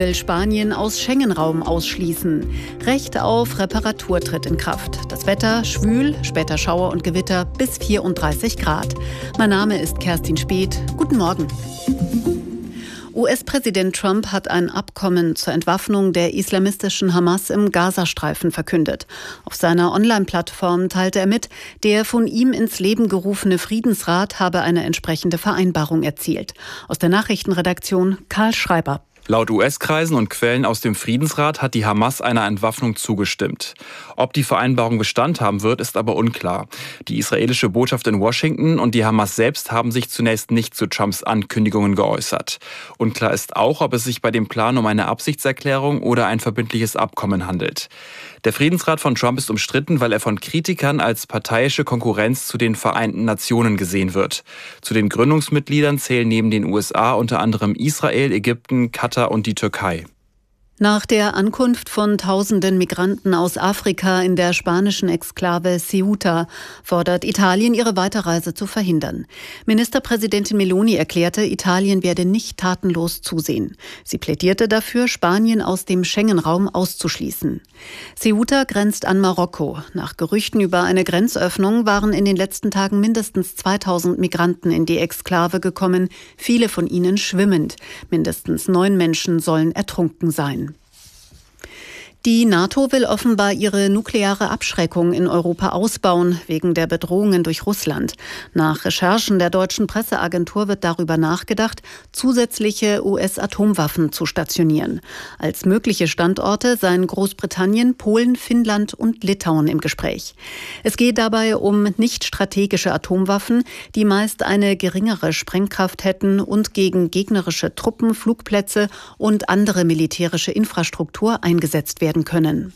Will Spanien aus Schengen-Raum ausschließen. Recht auf Reparatur tritt in Kraft. Das Wetter schwül, später Schauer und Gewitter bis 34 Grad. Mein Name ist Kerstin Speth. Guten Morgen. US-Präsident Trump hat ein Abkommen zur Entwaffnung der islamistischen Hamas im Gazastreifen verkündet. Auf seiner Online-Plattform teilte er mit, der von ihm ins Leben gerufene Friedensrat habe eine entsprechende Vereinbarung erzielt. Aus der Nachrichtenredaktion Karl Schreiber. Laut US-Kreisen und Quellen aus dem Friedensrat hat die Hamas einer Entwaffnung zugestimmt. Ob die Vereinbarung Bestand haben wird, ist aber unklar. Die israelische Botschaft in Washington und die Hamas selbst haben sich zunächst nicht zu Trumps Ankündigungen geäußert. Unklar ist auch, ob es sich bei dem Plan um eine Absichtserklärung oder ein verbindliches Abkommen handelt. Der Friedensrat von Trump ist umstritten, weil er von Kritikern als parteiische Konkurrenz zu den Vereinten Nationen gesehen wird. Zu den Gründungsmitgliedern zählen neben den USA unter anderem Israel, Ägypten, Katar und die Türkei. Nach der Ankunft von tausenden Migranten aus Afrika in der spanischen Exklave Ceuta fordert Italien, ihre Weiterreise zu verhindern. Ministerpräsidentin Meloni erklärte, Italien werde nicht tatenlos zusehen. Sie plädierte dafür, Spanien aus dem Schengen-Raum auszuschließen. Ceuta grenzt an Marokko. Nach Gerüchten über eine Grenzöffnung waren in den letzten Tagen mindestens 2000 Migranten in die Exklave gekommen, viele von ihnen schwimmend. Mindestens 9 Menschen sollen ertrunken sein. Die NATO will offenbar ihre nukleare Abschreckung in Europa ausbauen, wegen der Bedrohungen durch Russland. Nach Recherchen der deutschen Presseagentur wird darüber nachgedacht, zusätzliche US-Atomwaffen zu stationieren. Als mögliche Standorte seien Großbritannien, Polen, Finnland und Litauen im Gespräch. Es geht dabei um nicht strategische Atomwaffen, die meist eine geringere Sprengkraft hätten und gegen gegnerische Truppen, Flugplätze und andere militärische Infrastruktur eingesetzt werden können.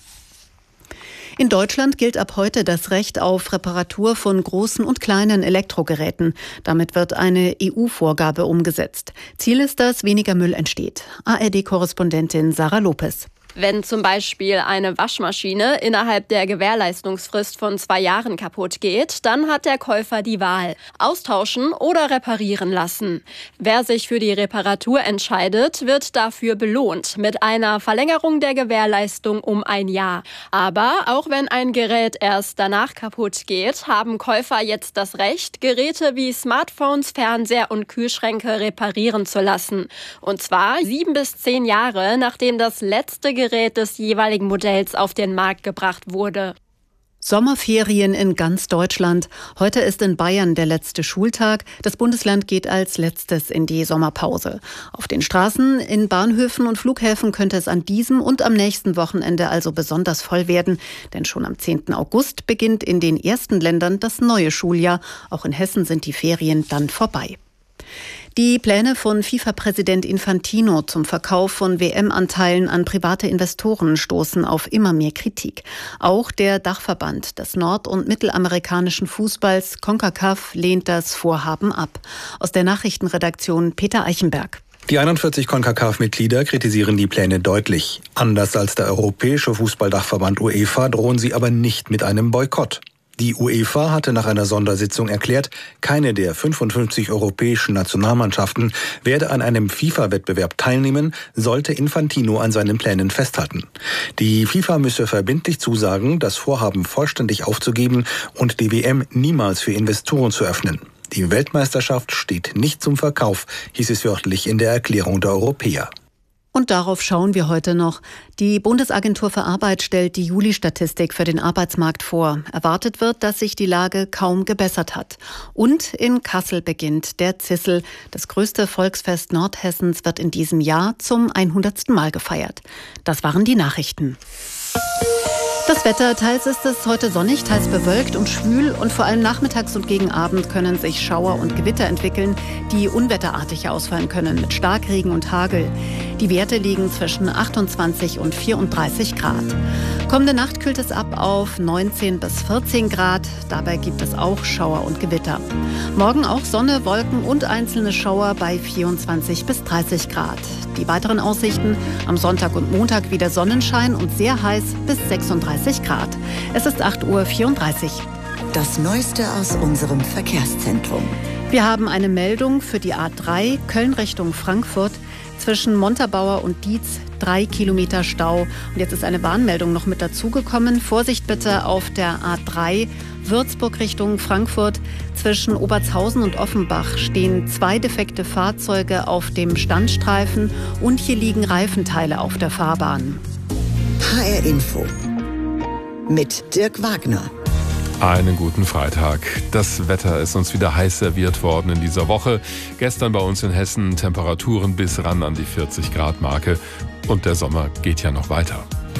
In Deutschland gilt ab heute das Recht auf Reparatur von großen und kleinen Elektrogeräten. Damit wird eine EU-Vorgabe umgesetzt. Ziel ist, dass weniger Müll entsteht. ARD-Korrespondentin Sarah Lopez. Wenn zum Beispiel eine Waschmaschine innerhalb der Gewährleistungsfrist von 2 Jahren kaputt geht, dann hat der Käufer die Wahl: austauschen oder reparieren lassen. Wer sich für die Reparatur entscheidet, wird dafür belohnt mit einer Verlängerung der Gewährleistung um 1 Jahr. Aber auch wenn ein Gerät erst danach kaputt geht, haben Käufer jetzt das Recht, Geräte wie Smartphones, Fernseher und Kühlschränke reparieren zu lassen. Und zwar 7 bis 10 Jahre, nachdem das letzte Gerät des jeweiligen Modells auf den Markt gebracht wurde. Sommerferien in ganz Deutschland. Heute ist in Bayern der letzte Schultag. Das Bundesland geht als letztes in die Sommerpause. Auf den Straßen, in Bahnhöfen und Flughäfen könnte es an diesem und am nächsten Wochenende also besonders voll werden. Denn schon am 10. August beginnt in den ersten Ländern das neue Schuljahr. Auch in Hessen sind die Ferien dann vorbei. Die Pläne von FIFA-Präsident Infantino zum Verkauf von WM-Anteilen an private Investoren stoßen auf immer mehr Kritik. Auch der Dachverband des nord- und mittelamerikanischen Fußballs CONCACAF lehnt das Vorhaben ab. Aus der Nachrichtenredaktion Peter Eichenberg. Die 41 CONCACAF-Mitglieder kritisieren die Pläne deutlich. Anders als der europäische Fußballdachverband UEFA drohen sie aber nicht mit einem Boykott. Die UEFA hatte nach einer Sondersitzung erklärt, keine der 55 europäischen Nationalmannschaften werde an einem FIFA-Wettbewerb teilnehmen, sollte Infantino an seinen Plänen festhalten. Die FIFA müsse verbindlich zusagen, das Vorhaben vollständig aufzugeben und die WM niemals für Investoren zu öffnen. Die Weltmeisterschaft steht nicht zum Verkauf, hieß es wörtlich in der Erklärung der Europäer. Und darauf schauen wir heute noch. Die Bundesagentur für Arbeit stellt die Juli-Statistik für den Arbeitsmarkt vor. Erwartet wird, dass sich die Lage kaum gebessert hat. Und in Kassel beginnt der Zissel. Das größte Volksfest Nordhessens wird in diesem Jahr zum 100. Mal gefeiert. Das waren die Nachrichten. Das Wetter, teils ist es heute sonnig, teils bewölkt und schwül und vor allem nachmittags und gegen Abend können sich Schauer und Gewitter entwickeln, die unwetterartig ausfallen können mit Starkregen und Hagel. Die Werte liegen zwischen 28 und 34 Grad. Kommende Nacht kühlt es ab auf 19 bis 14 Grad. Dabei gibt es auch Schauer und Gewitter. Morgen auch Sonne, Wolken und einzelne Schauer bei 24 bis 30 Grad. Die weiteren Aussichten: am Sonntag und Montag wieder Sonnenschein und sehr heiß bis 36 Grad. Es ist 8:34 Uhr. Das Neueste aus unserem Verkehrszentrum. Wir haben eine Meldung für die A3 Köln Richtung Frankfurt. Zwischen Montabaur und Dietz 3 Kilometer Stau. Und jetzt ist eine Warnmeldung noch mit dazugekommen. Vorsicht bitte auf der A3 Würzburg Richtung Frankfurt. Zwischen Obertshausen und Offenbach stehen 2 defekte Fahrzeuge auf dem Standstreifen und hier liegen Reifenteile auf der Fahrbahn. HR Info mit Dirk Wagner. Einen guten Freitag. Das Wetter ist uns wieder heiß serviert worden in dieser Woche. Gestern bei uns in Hessen Temperaturen bis ran an die 40-Grad-Marke. Und der Sommer geht ja noch weiter.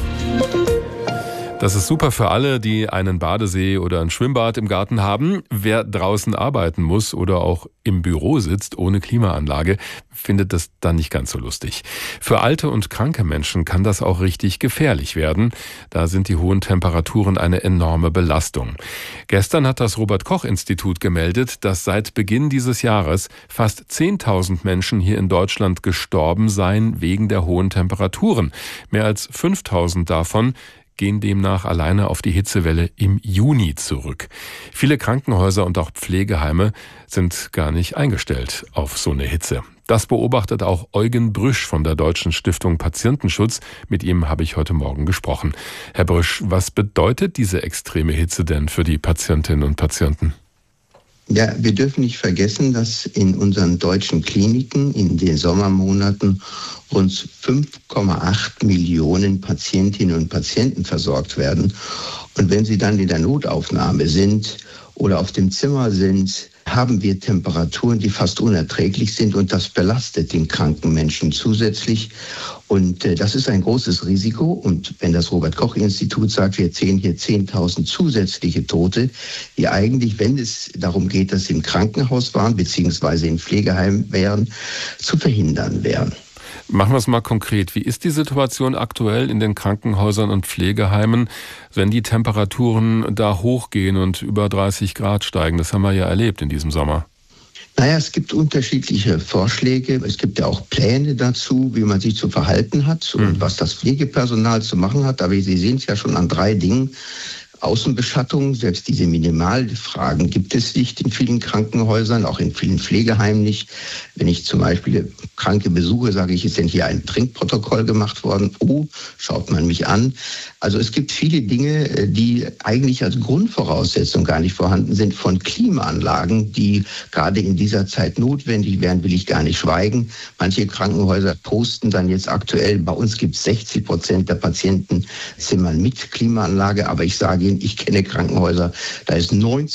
Das ist super für alle, die einen Badesee oder ein Schwimmbad im Garten haben. Wer draußen arbeiten muss oder auch im Büro sitzt ohne Klimaanlage, findet das dann nicht ganz so lustig. Für alte und kranke Menschen kann das auch richtig gefährlich werden. Da sind die hohen Temperaturen eine enorme Belastung. Gestern hat das Robert-Koch-Institut gemeldet, dass seit Beginn dieses Jahres fast 10.000 Menschen hier in Deutschland gestorben seien wegen der hohen Temperaturen. Mehr als 5.000 davon gehen demnach alleine auf die Hitzewelle im Juni zurück. Viele Krankenhäuser und auch Pflegeheime sind gar nicht eingestellt auf so eine Hitze. Das beobachtet auch Eugen Brüsch von der Deutschen Stiftung Patientenschutz. Mit ihm habe ich heute Morgen gesprochen. Herr Brüsch, was bedeutet diese extreme Hitze denn für die Patientinnen und Patienten? Ja, wir dürfen nicht vergessen, dass in unseren deutschen Kliniken in den Sommermonaten rund 5,8 Millionen Patientinnen und Patienten versorgt werden. Und wenn sie dann in der Notaufnahme sind oder auf dem Zimmer sind, haben wir Temperaturen, die fast unerträglich sind, und das belastet den kranken Menschen zusätzlich. Und das ist ein großes Risiko. Und wenn das Robert-Koch-Institut sagt, wir zählen hier 10.000 zusätzliche Tote, die eigentlich, wenn es darum geht, dass sie im Krankenhaus waren bzw. in Pflegeheimen wären, zu verhindern wären. Machen wir es mal konkret. Wie ist die Situation aktuell in den Krankenhäusern und Pflegeheimen, wenn die Temperaturen da hochgehen und über 30 Grad steigen? Das haben wir ja erlebt in diesem Sommer. Naja, es gibt unterschiedliche Vorschläge. Es gibt ja auch Pläne dazu, wie man sich zu verhalten hat und was das Pflegepersonal zu machen hat. Aber Sie sehen es ja schon an 3 Dingen. Außenbeschattung, selbst diese Minimalfragen gibt es nicht in vielen Krankenhäusern, auch in vielen Pflegeheimen nicht. Wenn ich zum Beispiel Kranke besuche, sage ich, ist denn hier ein Trinkprotokoll gemacht worden? Oh, schaut man mich an. Also es gibt viele Dinge, die eigentlich als Grundvoraussetzung gar nicht vorhanden sind, von Klimaanlagen, die gerade in dieser Zeit notwendig wären, will ich gar nicht schweigen. Manche Krankenhäuser posten dann jetzt aktuell, bei uns gibt es 60% der Patientenzimmern mit Klimaanlage, aber ich sage Ihnen, ich kenne Krankenhäuser, da ist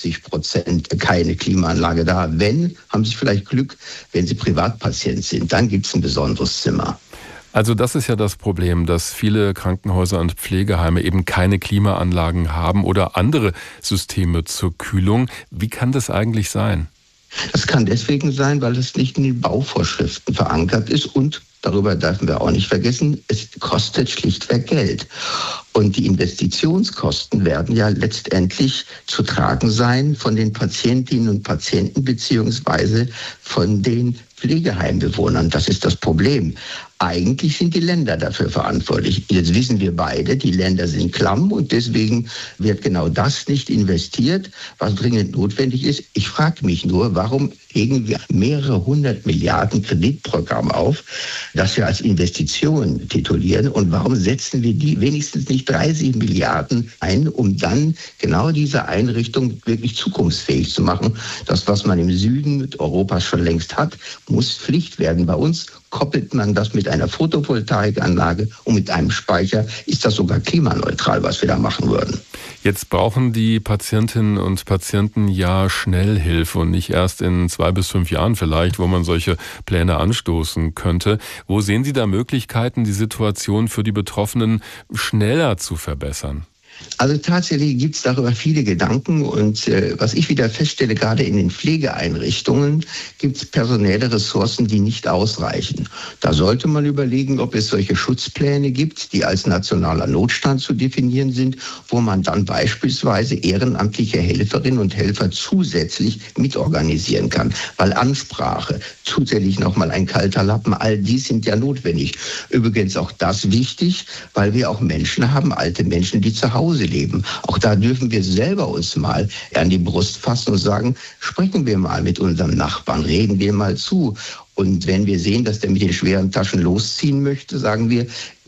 90% keine Klimaanlage da. Wenn, haben Sie vielleicht Glück, wenn Sie Privatpatient sind, dann gibt es ein besonderes Zimmer. Also das ist ja das Problem, dass viele Krankenhäuser und Pflegeheime eben keine Klimaanlagen haben oder andere Systeme zur Kühlung. Wie kann das eigentlich sein? Das kann deswegen sein, weil es nicht in den Bauvorschriften verankert ist und darüber dürfen wir auch nicht vergessen, es kostet schlichtweg Geld. Und die Investitionskosten werden ja letztendlich zu tragen sein von den Patientinnen und Patienten beziehungsweise von den Pflegeheimbewohnern. Das ist das Problem. Eigentlich sind die Länder dafür verantwortlich. Jetzt wissen wir beide, die Länder sind klamm und deswegen wird genau das nicht investiert, was dringend notwendig ist. Ich frage mich nur, warum legen wir mehrere 100 Milliarden Kreditprogramm auf, das wir als Investition titulieren, und warum setzen wir die wenigstens nicht 30 Milliarden ein, um dann genau diese Einrichtung wirklich zukunftsfähig zu machen. Das, was man im Süden Europas schon längst hat, muss Pflicht werden. Bei uns koppelt man das mit einer Photovoltaikanlage und mit einem Speicher, ist das sogar klimaneutral, was wir da machen würden. Jetzt brauchen die Patientinnen und Patienten ja Schnellhilfe und nicht erst in 2 bis 5 Jahren vielleicht, wo man solche Pläne anstoßen könnte. Wo sehen Sie da Möglichkeiten, die Situation für die Betroffenen schneller zu verbessern? Also tatsächlich gibt es darüber viele Gedanken und was ich wieder feststelle, gerade in den Pflegeeinrichtungen gibt es personelle Ressourcen, die nicht ausreichen. Da sollte man überlegen, ob es solche Schutzpläne gibt, die als nationaler Notstand zu definieren sind, wo man dann beispielsweise ehrenamtliche Helferinnen und Helfer zusätzlich mitorganisieren kann. Weil Ansprache, zusätzlich nochmal ein kalter Lappen, all dies sind ja notwendig. Übrigens auch das wichtig, weil wir auch Menschen haben, alte Menschen, die zu Hause leben. Auch da dürfen wir selber uns mal an die Brust fassen und sagen, sprechen wir mal mit unserem Nachbarn, reden wir mal zu. Und wenn wir sehen, dass der mit den schweren Taschen losziehen möchte, sagen wir,